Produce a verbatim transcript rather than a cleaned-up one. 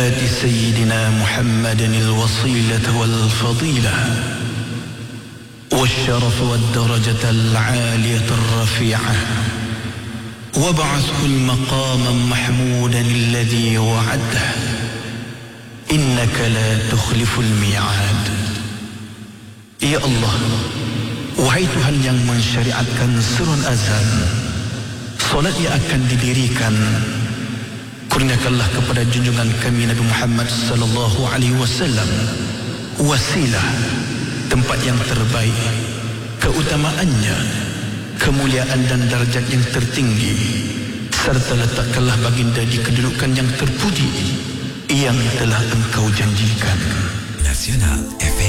سيدنا محمد الوصيلة والفضيلة والشرف والدرجة العالية الرفيعة وابعثه المقام محمودا الذي وعده إنك لا تخلف الميعاد. Ya Allah, wahai Tuhan yang mensyariatkan surun azan, solat yang akan didirikan, kurniakanlah kepada junjungan kami Nabi Muhammad sallallahu alaihi wasallam wasilah, tempat yang terbaik, keutamaannya, kemuliaan dan darjat yang tertinggi, serta letakkanlah baginda di kedudukan yang terpuji yang telah engkau janjikan. Nasional F M